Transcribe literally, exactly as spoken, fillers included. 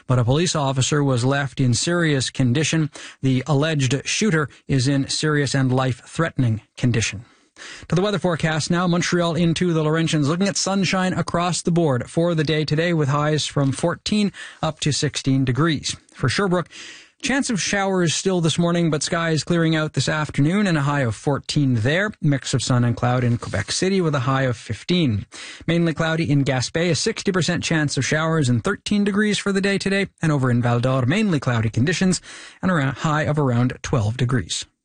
but a police officer was left in serious condition. The alleged shooter is in serious and life-threatening condition. To the weather forecast now, Montreal into the Laurentians, looking at sunshine across the board for the day today with highs from fourteen up to sixteen degrees. For Sherbrooke, chance of showers still this morning, but skies clearing out this afternoon and a high of fourteen there. Mix of sun and cloud in Quebec City with a high of fifteen. Mainly cloudy in Gaspé, a sixty percent chance of showers and thirteen degrees for the day today. And over in Val d'Or, mainly cloudy conditions and a high of around twelve degrees.